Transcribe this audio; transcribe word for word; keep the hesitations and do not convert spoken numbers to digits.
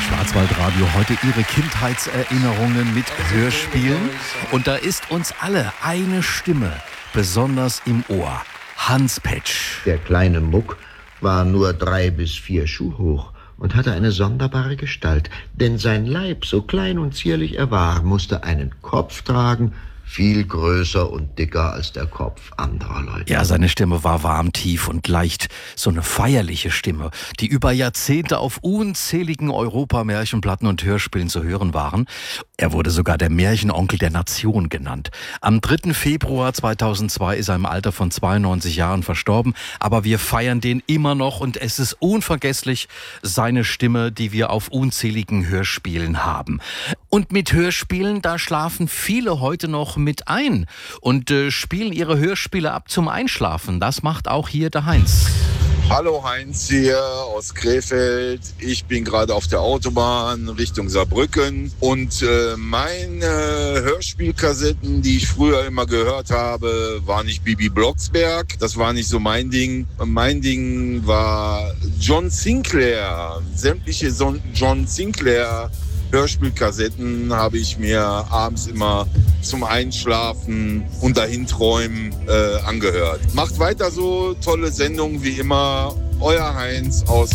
Schwarzwaldradio, heute Ihre Kindheitserinnerungen mit Hörspielen. Und da ist uns alle eine Stimme besonders im Ohr. Hans Petsch. Der kleine Muck war nur drei bis vier Schuh hoch und hatte eine sonderbare Gestalt. Denn sein Leib, so klein und zierlich er war, musste einen Kopf tragen, viel größer und dicker als der Kopf anderer Leute. Ja, seine Stimme war warm, tief und leicht. So eine feierliche Stimme, die über Jahrzehnte auf unzähligen Europamärchenplatten und Hörspielen zu hören waren. Er wurde sogar der Märchenonkel der Nation genannt. Am dritten Februar zweitausendzwei ist er im Alter von zweiundneunzig Jahren verstorben. Aber wir feiern den immer noch und es ist unvergesslich, seine Stimme, die wir auf unzähligen Hörspielen haben. Und mit Hörspielen, da schlafen viele heute noch mit ein und äh, spielen ihre Hörspiele ab zum Einschlafen. Das macht auch hier der Heinz. Hallo, Heinz hier aus Krefeld. Ich bin gerade auf der Autobahn Richtung Saarbrücken und äh, meine Hörspielkassetten, die ich früher immer gehört habe, war nicht Bibi Blocksberg. Das war nicht so mein Ding. Mein Ding war John Sinclair. Sämtliche Son- John Sinclair Hörspielkassetten habe ich mir abends immer zum Einschlafen und Dahinträumen äh, angehört. Macht weiter so, tolle Sendungen wie immer. Euer Heinz aus